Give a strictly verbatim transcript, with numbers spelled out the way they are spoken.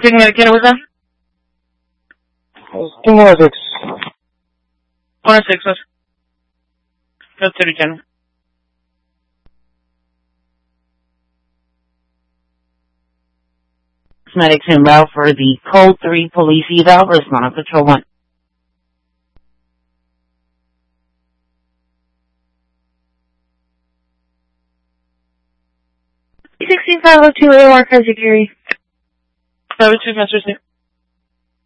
Quick Medicaid, what's that? Two more six. One six, what's That's thirty channel. Medics en route for the Code three police eval, respond on Patrol one. sixteen five oh two A O R Crazy Gary. five oh two, Master State.